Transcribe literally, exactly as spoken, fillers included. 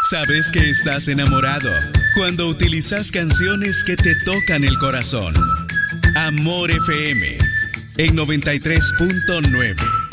Sabes que estás enamorado cuando utilizas canciones que te tocan el corazón. Amor F M en noventa y tres punto nueve.